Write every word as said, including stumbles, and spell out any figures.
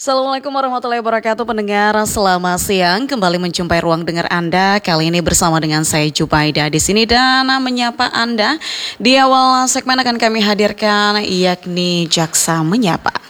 Assalamualaikum warahmatullahi wabarakatuh, pendengar. Selamat siang, kembali menjumpai ruang dengar Anda. Kali ini bersama dengan saya Jubaida di sini dan menyapa Anda. Di awal segmen akan kami hadirkan yakni Jaksa Menyapa.